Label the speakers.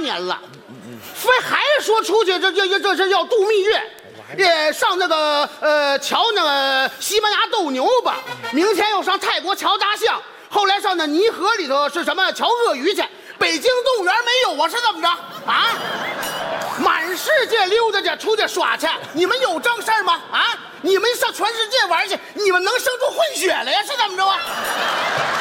Speaker 1: 年了，非还说出去这是要度蜜月，也上那个瞧那个西班牙斗牛吧，明天又上泰国瞧大象，后来上那泥河里头是什么瞧鳄鱼去，北京动物园没有啊，是怎么着啊？满世界溜达去，出去耍去，你们有正事儿吗？啊，你们上全世界玩去，你们能生出混血来呀？是怎么着啊？